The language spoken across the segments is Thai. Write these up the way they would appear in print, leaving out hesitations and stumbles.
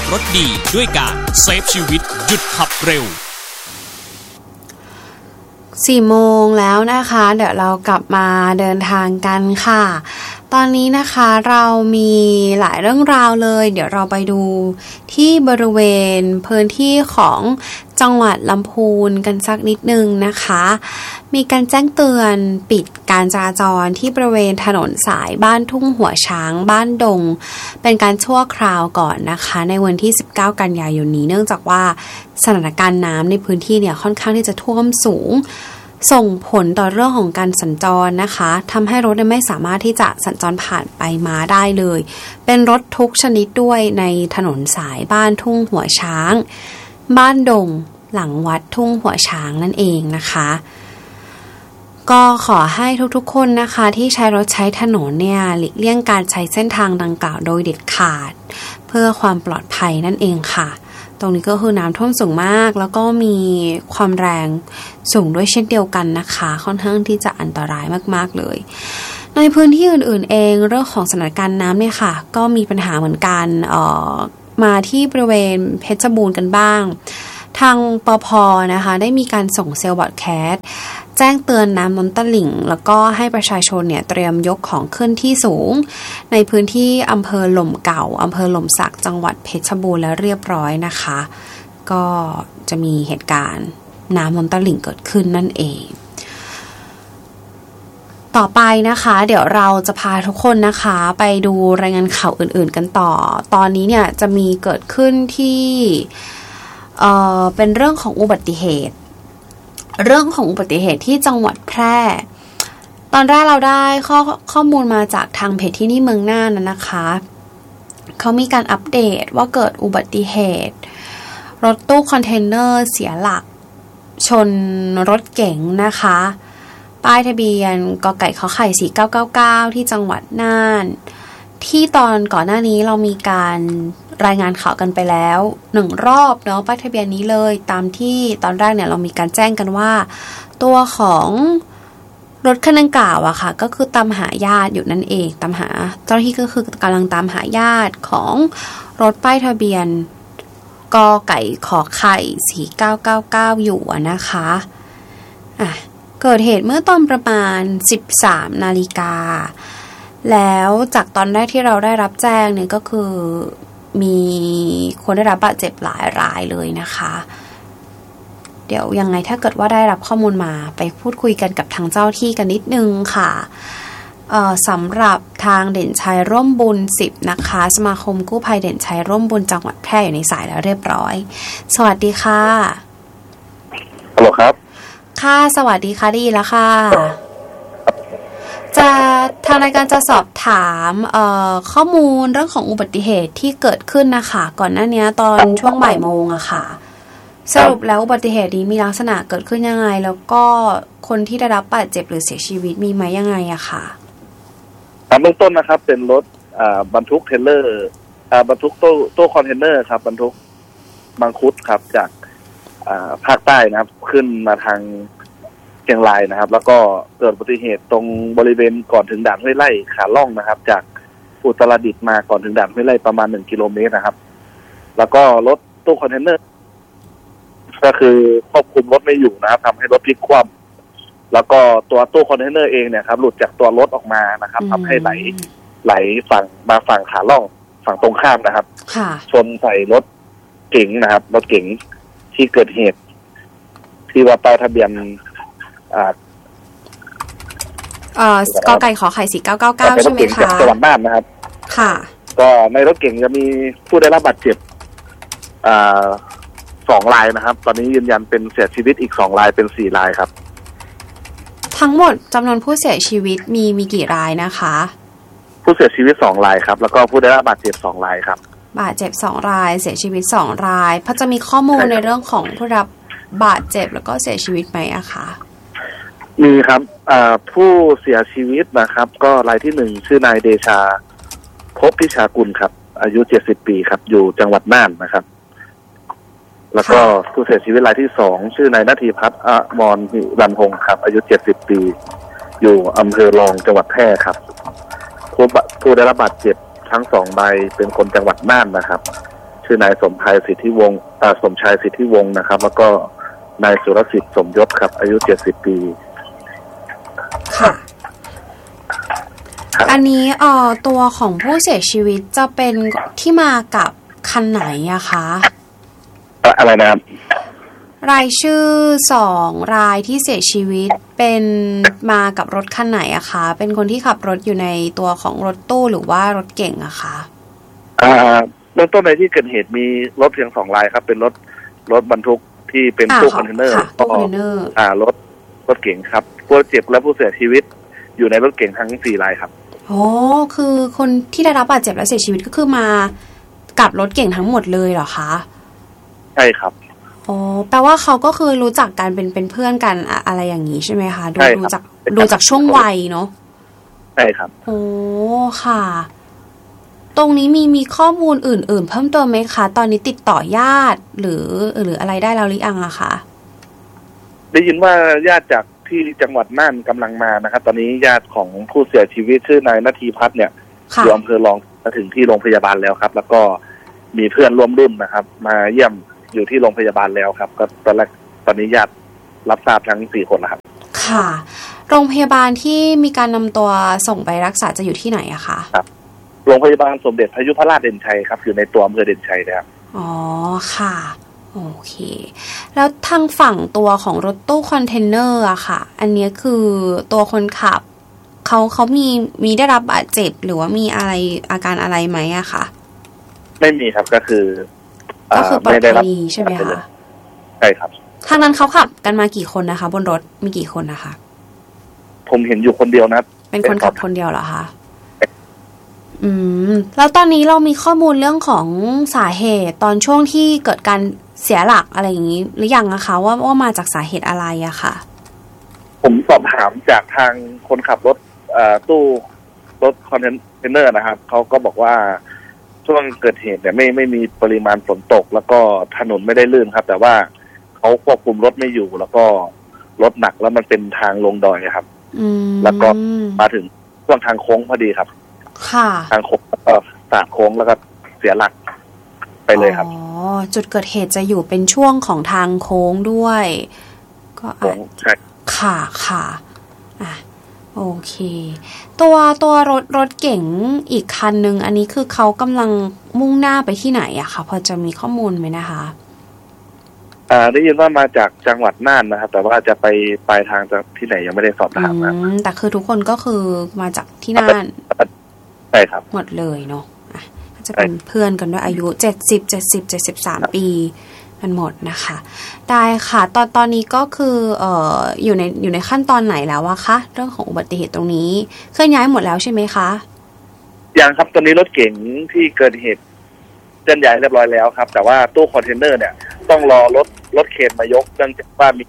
รถดีด้วยการเซฟชีวิตหยุดขับเร็ว 4 โมงแล้วนะคะเดี๋ยวเรากลับมาเดินทางกันค่ะตอนนี้นะคะเรามีหลายเรื่องราวเลยเดี๋ยวเราไปดูที่บริเวณพื้นที่ของจังหวัดลำพูนกันสักนิดนึงนะคะมีการแจ้งเตือนปิดการจราจรที่บริเวณถนนสายบ้านทุ่งหัวช้างบ้านดงเป็นการชั่วคราวก่อนนะคะในวันที่19กันยายนนี้เนื่องจากว่าสถานการณ์น้ำในพื้นที่เนี่ยค่อนข้างที่จะท่วมสูงส่งผลต่อเรื่องของการสัญจรนะคะทำให้รถไม่สามารถที่จะสัญจรผ่านไปมาได้เลยเป็นรถทุกชนิดด้วยในถนนสายบ้านทุ่งหัวช้างบ้านดงหลังวัดทุ่งหัวช้างนั่นเองนะคะก็ขอให้ทุกๆคนนะคะที่ใช้รถใช้ถนนเนี่ยหลีกเลี่ยงการใช้เส้นทางดังกล่าวโดยเด็ดขาดเพื่อความปลอดภัยนั่นเองค่ะตรงนี้ก็คือน้ำท่วมสูงมากแล้วก็มีความแรงสูงด้วยเช่นเดียวกันนะคะค่อนข้างที่จะอันตรายมากๆเลยในพื้นที่อื่นๆเองเรื่องของสถานการณ์น้ำเนี่ยค่ะก็มีปัญหาเหมือนกันมาที่บริเวณเพชรบูรณ์กันบ้างทางปภ.นะคะได้มีการส่งเซลล์บอร์ดแคสแจ้งเตือนน้ำล้นตลิ่งแล้วก็ให้ประชาชนเนี่ยเตรียมยกของขึ้นที่สูงในพื้นที่อำเภอหล่มเก่าอำเภอหล่มสักจังหวัดเพชรบูรณ์แล้วเรียบร้อยนะคะก็จะมีเหตุการณ์น้ำล้นตลิ่งเกิดขึ้นนั่นเองต่อไปนะคะเดี๋ยวเราจะพาทุกคนนะคะไปดูรายงานข่าวอื่นๆกันต่อตอนนี้เนี่ยจะมีเกิดขึ้นที่เป็นเรื่องของอุบัติเหตุที่จังหวัดแพร่ตอนแรกเราได้ข้อมูลมาจากทางเพจที่นี่เมืองน่านนะคะเขามีการอัปเดตว่าเกิดอุบัติเหตุรถตู้คอนเทนเนอร์เสียหลักชนรถเก๋งนะคะป้ายทะเบียนกไก่ขอไข่4999ที่จังหวัดน่านที่ตอนก่อนหน้านี้เรามีการรายงานข่าวกันไปแล้ว1รอบเนาะป้ายทะเบียนนี้เลยตามที่ตอนแรกเนี่ยเรามีการแจ้งกันว่าตัวของรถคันดังกล่าวอะค่ะก็คือตามหาญาติอยู่นั่นเองตามหาเจ้าหน้าที่ก็คือกำลังตามหาญาติของรถป้ายทะเบียนกไก่ขอไข่4999อยู่นะคะเกิดเหตุเมื่อตอนประมาณ 13 นาฬิกาแล้วจากตอนแรกที่เราได้รับแจ้งเนี่ยก็คือมีคนได้รับบาดเจ็บหลายรายเลยนะคะเดี๋ยวยังไงถ้าเกิดว่าได้รับข้อมูลมาไปพูดคุยกันกับทางเจ้าที่กันนิดนึงค่ะสำหรับทางเด่นชัยร่วมบุญ10นะคะสมาคมกู้ภัยเด่นชัยร่วมบุญจังหวัดแพร่อยู่ในสายแล้วเรียบร้อยสวัสดีค่ะฮัลโหลครับค่ะสวัสดีค่ะดีแล้วค่ะทางรายการจะสอบถามข้อมูลเรื่องของอุบัติเหตุที่เกิดขึ้นนะคะก่อนหน้านี้ตอนช่วงบ่ายโมงอะค่ะสรุปแล้วอุบัติเหตุนี้มีลักษณะเกิดขึ้นยังไงแล้วก็คนที่ได้รับบาดเจ็บหรือเสียชีวิตมีไหมยังไงอะค่ะเบื้องต้นนะครับเป็นรถบรรทุกเทรลเลอร์บรรทุกตู้คอนเทนเนอร์ครับบรรทุกมังคุดครับจากภาคใต้นะครับขึ้นมาทางเชียงรายนะครับแล้วก็เกิดอุบัติเหตุตรงบริเวณก่อนถึงด่านห้วยไร่ขาล่องนะครับจากอุตรดิตถ์มาก่อนถึงด่านห้วยไร่ประมาณ1 กิโลเมตรนะครับแล้วก็รถตู้คอนเทนเนอร์ก็คือควบคุมรถไม่อยู่นะครับทำให้รถพลิกคว่ำแล้วก็ตัวตู้คอนเทนเนอร์เองเนี่ยครับหลุดจากตัวรถออกมานะครับทำให้ไหลฝั่งมาฝั่งขาล่องฝั่งตรงข้ามนะครับชนใส่รถเก๋งนะครับรถเก๋งที่เกิดเหตุที่ว่าป้ายทะเบียนกไก่ขอไข่4999ใช่ไหมคะจังหวัดน่านนะครับค่ะก็ในรถเก๋งจะมีผู้ได้รับบาดเจ็บ2 รายนะครับตอนนี้ยืนยันเป็นเสียชีวิตอีก2 รายเป็น4 รายครับทั้งหมดจำนวนผู้เสียชีวิตมีกี่รายนะคะผู้เสียชีวิต2 รายครับแล้วก็ผู้ได้รับบาดเจ็บ2 รายครับบาดเจ็บ2 รายเสียชีวิต2 รายพอจะมีข้อมูลในเรื่องของผู้รับบาดเจ็บแล้วก็เสียชีวิตไหมอะคะมีครับผู้เสียชีวิตนะครับก็รายที่1ชื่อนายเดชาภพพิชากุลครับอายุ70 ปีครับอยู่จังหวัดน่านนะครับแล้วก็ผู้เสียชีวิตรายที่2ชื่อนายณทีพัฒน์อมรหิรันพงศ์ครับอายุ70 ปีอยู่อำเภอรองจังหวัดแพร่ครับผู้ได้รับบาดเจ็บทั้ง2 รายเป็นคนจังหวัดน่านนะครับชื่อนายสมชายสิทธิวงศ์นะครับ แล้วก็นายสุรสิทธิ์สมยศครับอายุ70 ปีค่ะอันนี้ตัวของผู้เสียชีวิตจะเป็นที่มากับคันไหนอะคะอะไรนะครับรายชื่อ2รายที่เสียชีวิตเป็นมากับรถคันไหนอะคะเป็นคนที่ขับรถอยู่ในตัวของรถตู้หรือว่ารถเก๋งอะคะเบื้องต้นในที่เกิดเหตุมีรถเพียง2รายครับเป็นรถบรรทุกที่เป็นตู้คอนเทนเนอร์รถเก๋งครับผู้เจ็บและผู้เสียชีวิตอยู่ในรถเก๋งทั้ง4รายครับโอ้คือคนที่ได้รับบาดเจ็บและเสียชีวิตก็คือมากับรถเก๋งทั้งหมดเลยเหรอคะใช่ครับโอ้แปลว่าเขาก็คือรู้จักกันเป็นเพื่อนกันอะไรอย่างนี้ใช่ไหมคะดูจากช่วงวัยเนาะใช่ครับโอ้ค่ะตรงนี้มีข้อมูลอื่นๆเพิ่มเติมไหมคะตอนนี้ติดต่อญาติหรืออะไรได้แล้วหรือยังอะคะได้ยินว่าญาติจากที่จังหวัดน่านกำลังมานะครับตอนนี้ญาติของผู้เสียชีวิตชื่อนายณทีพัฒน์เนี่ยอยู่อำเภอรองมาถึงที่โรงพยาบาลแล้วครับแล้วก็มีเพื่อนร่วมรุ่นนะครับมาเยี่ยมอยู่ที่โรงพยาบาลแล้วครับก็ตอนนี้ญาติรับทราบทั้ง4 คนแล้วครับค่ะโรงพยาบาลที่มีการนำตัวส่งไปรักษาจะอยู่ที่ไหนอะคะครับโรงพยาบาลสมเด็จพระยุพราชเด่นชัยครับอยู่ในตัวอำเภอเด่นชัยนะครับอ๋อค่ะโอเคแล้วทางฝั่งตัวของรถตู้คอนเทนเนอร์อะค่ะอันนี้คือตัวคนขับเขามีได้รับบาดเจ็บหรือว่ามีอะไรอาการอะไรไหมอะค่ะไม่มีครับก็คือไม่ได้รับใช่ไหมคะใช่ครับทางนั้นเขาขับกันมากี่คนนะคะบนรถมีกี่คนนะคะผมเห็นอยู่คนเดียวนะเป็นคนขับคนเดียวเหรอคะแล้วตอนนี้เรามีข้อมูลเรื่องของสาเหตุตอนช่วงที่เกิดการเสียหลักอะไรอย่างนี้หรือยังนะคะว่ามาจากสาเหตุอะไรอะค่ะผมสอบถามจากทางคนขับรถตู้รถคอนเทนเนอร์นะครับเขาก็บอกว่าช่วงเกิดเหตุเนี่ยไม่มีปริมาณฝนตกแล้วก็ถนนไม่ได้ลื่นครับแต่ว่าเขาควบคุมรถไม่อยู่แล้วก็รถหนักแล้วมันเป็นทางลงดอยครับแล้วก็มาถึงช่วงทางโค้งพอดีครับค่ะทางโค้งก็สาดโค้งแล้วก็เสียหลักไปเลยครับอ๋อจุดเกิดเหตุจะอยู่เป็นช่วงของทางโค้งด้วยก็ใช่ค่ะอ่ะโอเคตัวรถเก๋งอีกคันนึงอันนี้คือเขากำลังมุ่งหน้าไปที่ไหนอะคะพอจะมีข้อมูลไหมนะคะได้ยินว่ามาจากจังหวัดน่านนะครับแต่ว่าจะไปปลายทางจากที่ไหนยังไม่ได้สอบถามนะแต่คือทุกคนก็คือมาจากที่น่านใช่ครับหมดเลยเนาะจะเป็นเพื่อนกันด้วยอายุ73 ปีกันหมดนะคะได้ค่ะตอนนี้ก็คืออยู่ในขั้นตอนไหนแล้วอะคะเรื่องของอุบัติเหตุตรงนี้เคลื่อนย้ายหมดแล้วใช่ไหมคะยังครับตอนนี้รถเก๋งที่เกิดเหตุเคลื่อนย้ายเรียบร้อยแล้วครับแต่ว่าตู้คอนเทนเนอร์เนี่ยต้องรอรถเคนมายกเนื่องจากว่ามี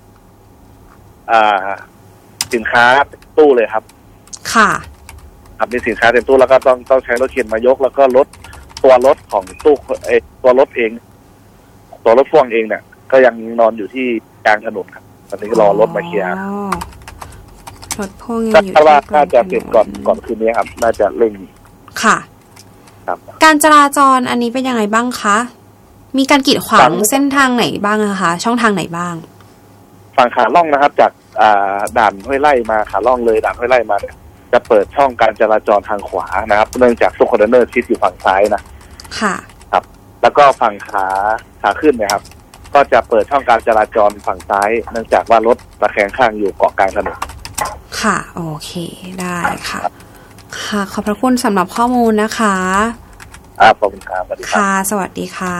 สินค้าตู้เลยครับค่ะครับมีสินค้าเต็มตู้แล้วก็ต้องใช้รถเข็นมายกแล้วก็ตัวรถของตู้ตัวรถเองตัวรถพ่วงเองเนี่ยก็ยังนอนอยู่ที่กลางถนนครับตอนนี้รอรถมาเคลียร์รถพ่วงอยู่ที่ว่าน่าจะเสร็จก่อนคืนนี้ครับน่าจะเร่งค่ะครับการจราจรอันนี้เป็นยังไงบ้างคะมีการกีดขวางเส้นทางไหนบ้างนะคะช่องทางไหนบ้างฝั่งขาล่องนะครับจากด่านห้วยไร่มาขาล่องเลยด่านห้วยไร่มาจะเปิดช่องการจราจรทางขวานะครับเนื่องจากตู้คอนเทนเนอร์ชิดอยู่ฝั่งซ้ายนะค่ะครับแล้วก็ฝั่งขาขึ้นนะครับก็จะเปิดช่องการจราจรฝั่งซ้ายเนื่องจากว่ารถตะแคงข้างอยู่เกาะกลางถนนค่ะโอเคได้ค่ะค่ะขอบพระคุณสำหรับข้อมูลนะคะขอบคุณครับสวัสดีครับค่ะสวัสดีค่ะ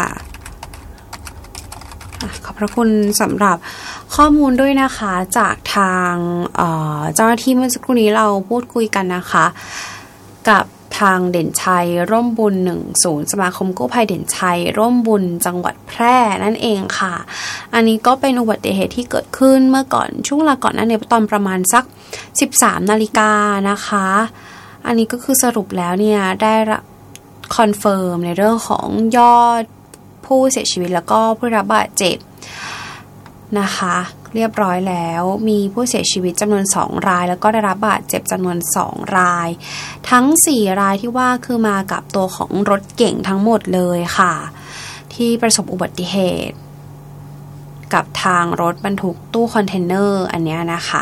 ขอบพระคุณสำหรับข้อมูลด้วยนะคะจากทางเจ้าหน้าที่เมื่อสักครู่นี้เราพูดคุยกันนะคะกับทางเด่นชัยร่มบุญ10สมาคมกู้ภัยเด่นชัยร่มบุญจังหวัดแพร่นั่นเองค่ะอันนี้ก็เป็นอุบัติเหตุที่เกิดขึ้นเมื่อก่อนช่วงเวลาก่อนนั้นเนี่ยตอนประมาณสัก 13 นาฬิกานะคะอันนี้ก็คือสรุปแล้วเนี่ยได้คอนเฟิร์มในเรื่องของยอดผู้เสียชีวิตแล้วก็ผู้รับบาดเจ็บนะคะเรียบร้อยแล้วมีผู้เสียชีวิตจำนวน2รายแล้วก็ได้รับบาดเจ็บจำนวน2รายทั้ง4รายที่ว่าคือมากับตัวของรถเก๋งทั้งหมดเลยค่ะที่ประสบอุบัติเหตุกับทางรถบรรทุกตู้คอนเทนเนอร์อันเนี้ยนะคะ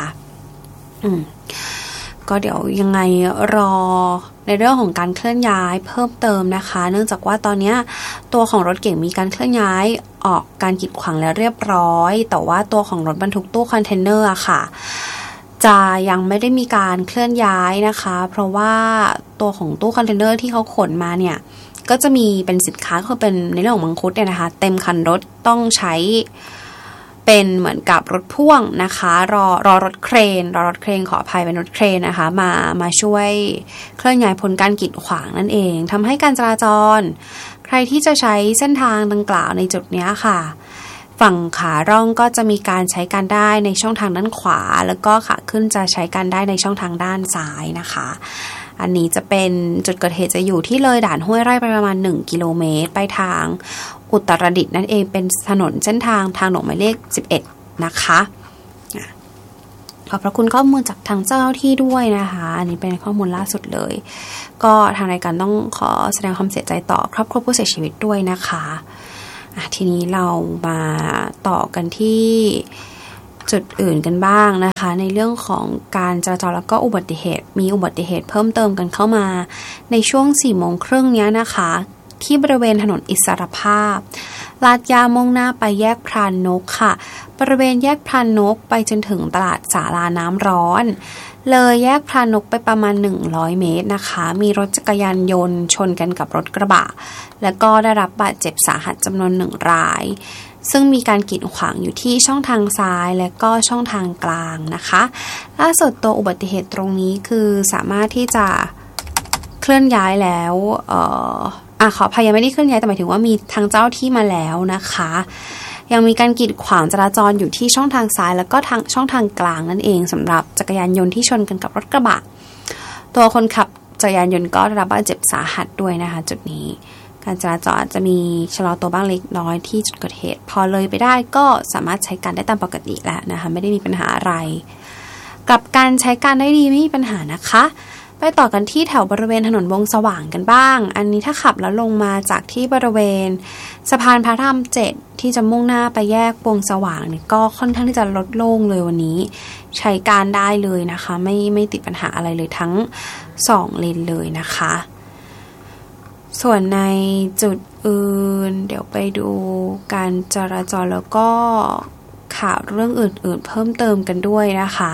ก็เดี๋ยวยังไงรอในเรื่องของการเคลื่อนย้ายเพิ่มเติมนะคะเนื่องจากว่าตอนนี้ตัวของรถเก๋งมีการเคลื่อนย้ายออกการกีดขวางแล้วเรียบร้อยแต่ว่าตัวของรถบรรทุกตู้คอนเทนเนอร์ค่ะจะยังไม่ได้มีการเคลื่อนย้ายนะคะเพราะว่าตัวของตู้คอนเทนเนอร์ที่เขาขนมาเนี่ยก็จะมีเป็นสินค้าคือเป็นในเรื่องของมังคุดเนี่ยนะคะเต็มคันรถต้องใช้เป็นเหมือนกับรถพ่วงนะคะรอรถเครนขออภัยเป็นรถเครนนะคะมาช่วยเคลื่อนย้ายพ้นการกีดขวางนั่นเองทำให้การจราจรใครที่จะใช้เส้นทางดังกล่าวในจุดนี้ค่ะฝั่งขาร่องก็จะมีการใช้การได้ในช่องทางด้านขวาแล้วก็ขาขึ้นจะใช้การได้ในช่องทางด้านซ้ายนะคะอันนี้จะเป็นจุดเกิดเหตุจะอยู่ที่เลยด่านห้วยไร่ไปประมาณ1กิโลเมตรไปทางอุตรดิตถ์นั่นเองเป็นถนนเส้นทางหลวงหมายเลข11นะคะขอบพระคุณข้อมูลจากทางเจ้าหน้าที่ด้วยนะคะอันนี้เป็นข้อมูลล่าสุดเลยก็ทางรายการต้องขอแสดงความเสียใจต่อครอบครัวผู้เสียชีวิตด้วยนะคะทีนี้เรามาต่อกันที่จุดอื่นกันบ้างนะคะในเรื่องของการจราจรแล้วก็อุบัติเหตุมีอุบัติเหตุเพิ่มเติมกันเข้ามาในช่วง 4:30 น.นี้นะคะที่บริเวณถนนอิสรภาพลาดยามุ่งหน้าไปแยกพรานนกค่ะบริเวณแยกพรานนกไปจนถึงตลาดศาลาน้ำร้อนเลยแยกพรานนกไปประมาณ100 เมตรนะคะมีรถจักรยานยนต์ชนกันกับรถกระบะแล้วก็ได้รับบาดเจ็บสาหัสจำนวน1 รายซึ่งมีการกีดขวางอยู่ที่ช่องทางซ้ายและก็ช่องทางกลางนะคะล่าสุดตัวอุบัติเหตุตรงนี้คือสามารถที่จะเคลื่อนย้ายแล้วขออภัยยังไม่ได้เคลื่อนย้ายแต่หมายถึงว่ามีทางเจ้าที่มาแล้วนะคะยังมีการกีดขวางจราจรอยู่ที่ช่องทางซ้ายแล้วก็ทางช่องทางกลางนั่นเองสำหรับจักรยานยนต์ที่ชนกันกับรถกระบะตัวคนขับจักรยานยนต์ก็ได้รับบาดเจ็บสาหัสด้วยนะคะจุดนี้การจราจรจะมีชะลอตัวบ้างเล็กน้อยที่จุดเกิดเหตุพอเลยไปได้ก็สามารถใช้การได้ตามปกติแล้วนะคะไม่ได้มีปัญหาอะไรกับการใช้การได้ดีไม่มีปัญหานะคะไปต่อกันที่แถวบริเวณถนนวงสว่างกันบ้างอันนี้ถ้าขับแล้วลงมาจากที่บริเวณสะพานพระราม 7ที่จะมุ่งหน้าไปแยกวงสว่างเนี่ยก็ค่อนข้างที่จะลดโล่งเลยวันนี้ใช้การได้เลยนะคะไม่ติดปัญหาอะไรเลยทั้ง2 เลนเลยนะคะส่วนในจุดอื่นเดี๋ยวไปดูการจราจรแล้วก็ข่าวเรื่องอื่นๆเพิ่มเติมกันด้วยนะคะ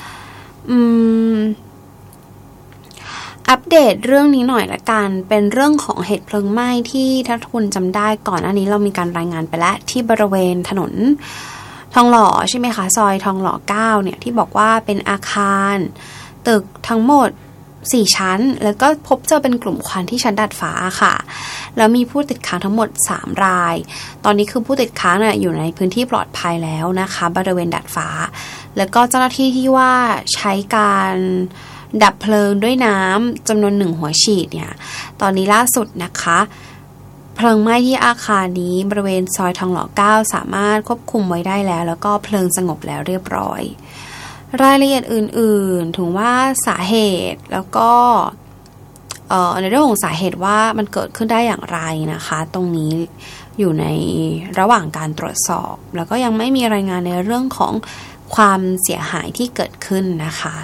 อัปเดตเรื่องนี้หน่อยละกันเป็นเรื่องของเหตุเพลิงไหม้ที่ถ้าคุณจำได้ก่อนหน้านี้เรามีการรายงานไปแล้วที่บริเวณถนนทองหล่อใช่ไหมคะซอยทองหล่อ9เนี่ยที่บอกว่าเป็นอาคารตึกทั้งหมด4 ชั้นแล้วก็พบเจอเป็นกลุ่มควันที่ชั้นดาดฟ้าค่ะแล้วมีผู้ติดค้างทั้งหมด3 รายตอนนี้คือผู้ติดค้างอยู่ในพื้นที่ปลอดภัยแล้วนะคะบริเวณดาดฟ้าแล้วก็เจ้าหน้าที่ที่ว่าใช้การดับเพลิงด้วยน้ำจำนวน1 หัวฉีดเนี่ยตอนนี้ล่าสุดนะคะเพลิงไหม้ที่อาคารนี้บริเวณซอยทองหล่อ9สามารถควบคุมไว้ได้แล้วก็เพลิงสงบแล้วเรียบร้อยรายละเอียดอื่นๆถึงว่าสาเหตุแล้วก็ในเรื่องของสาเหตุว่ามันเกิดขึ้นได้อย่างไรนะคะตรงนี้อยู่ในระหว่างการตรวจสอบแล้วก็ยังไม่มีรายงานในเรื่องของความเสียหายที่เกิดขึ้นนะคะ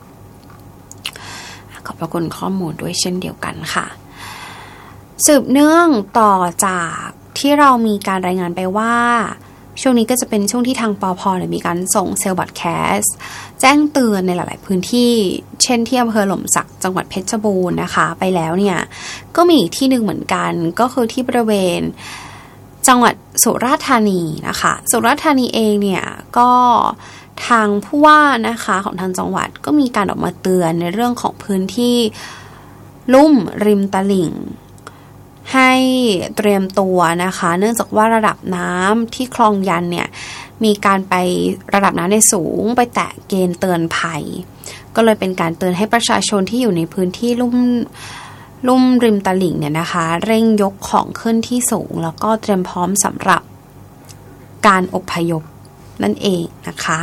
ขอบพระคุณข้อมูลด้วยเช่นเดียวกันค่ะสืบเนื่องต่อจากที่เรามีการรายงานไปว่าช่วงนี้ก็จะเป็นช่วงที่ทางปภ.มีการส่งเซลล์บอดแคสต์แจ้งเตือนในหลายๆพื้นที่เช่นที่อำเภอหล่มสักจังหวัดเพชรบูรณ์นะคะไปแล้วเนี่ยก็มีอีกที่หนึ่งเหมือนกันก็คือที่บริเวณจังหวัดสุราษฎร์ธานีนะคะสุราษฎร์ธานีเองเนี่ยก็ทางผู้ว่านะคะของทางจังหวัดก็มีการออกมาเตือนในเรื่องของพื้นที่ลุ่มริมตลิ่งให้เตรียมตัวนะคะเนื่องจากว่าระดับน้ำที่คลองยันเนี่ยมีการไประดับน้ำในสูงไปแตะเกณฑ์เตือนภัยก็เลยเป็นการเตือนให้ประชาชนที่อยู่ในพื้นที่ลุ่มริมตลิ่งเนี่ยนะคะเร่งยกของขึ้นที่สูงแล้วก็เตรียมพร้อมสำหรับการอพยพนั่นเองนะคะ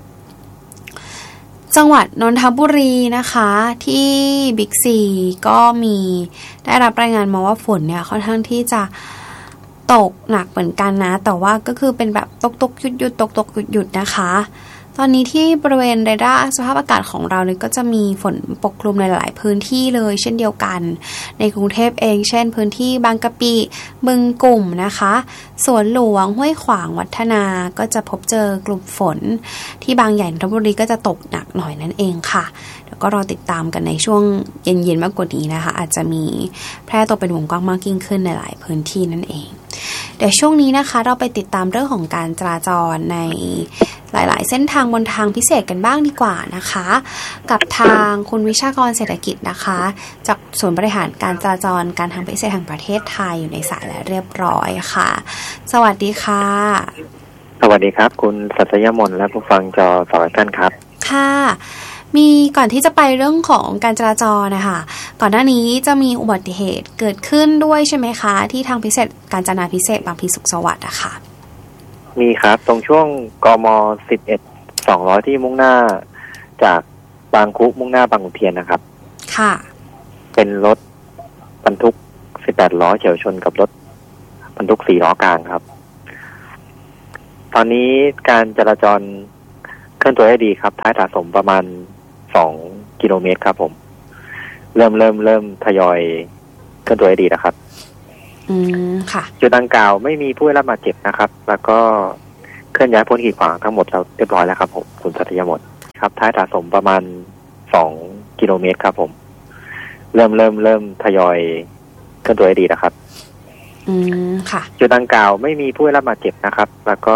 จังหวัดนนทบุรีนะคะที่บิ๊กซีก็มีได้รับรายงานมาว่าฝนเนี่ยค่อนข้างที่จะตกหนักเหมือนกันนะแต่ว่าก็คือเป็นแบบตกหยุดหยุดนะคะตอนนี้ที่บริเวณเรดาร์สภาพอากาศของเราเนี่ยก็จะมีฝนปกคลุมในหลายพื้นที่เลยเช่นเดียวกันในกรุงเทพเองเช่นพื้นที่บางกะปิบึงกลุ่มนะคะสวนหลวงห้วยขวางวัฒนาก็จะพบเจอกลุ่มฝนที่บางใหญ่นนทบุรีก็จะตกหนักหน่อยนั่นเองค่ะแล้วก็รอติดตามกันในช่วงเย็นๆมากกว่านี้นะคะอาจจะมีแพร่ตัวเป็นวงกว้างมากยิ่งขึ้นในหลายพื้นที่นั่นเองเดี๋ยวช่วงนี้นะคะเราไปติดตามเรื่องของการจราจรในหลายๆเส้นทางบนทางพิเศษกันบ้างดีกว่านะคะกับทางคุณวิชากรเศรษฐกิจนะคะจากศูนย์บริหารการจราจรการทางพิเศษแห่งประเทศไทยอยู่ในสายแล้วเรียบร้อยค่ะสวัสดีค่ะสวัสดีครับคุณสัตยมนและผู้ฟังจอสารท่านครับค่ะมีก่อนที่จะไปเรื่องของการจราจรนะคะก่อนหน้านี้จะมีอุบัติเหตุเกิดขึ้นด้วยใช่ไหมคะที่ทางพิเศษการจนาพิเศษบางพลีสุขสวัสดิ์อะค่ะมีครับตรงช่วงกม11 200ที่มุ่งหน้าจากบางคุมุ่งหน้าบางขุนเทียนนะครับค่ะเป็นรถบรรทุก18ล้อเฉี่ยวชนกับรถบรรทุก4ล้อกลางครับตอนนี้การจราจรเคลื่อนตัวได้ดีครับท้ายสะสมประมาณ2 กิโลเมตรครับผมเริ่มทยอยเคลื่อนตัวได้ดีนะครับค่ะจุดดังกล่าวไม่มีผู้ได้รับบาดเจ็บนะครับแล้วก็เคลื่อนย้ายพ้นขีดขวางทั้งหมดเราเรียบร้อยแล้วครับผมคุณสัตยมนครับท้ายสะสมประมาณ2 กิโลเมตรครับผมเริ่มทยอยเคลื่อนตัวได้ดีนะครับค่ะจุดดังกล่าวไม่มีผู้ได้รับบาดเจ็บนะครับแล้วก็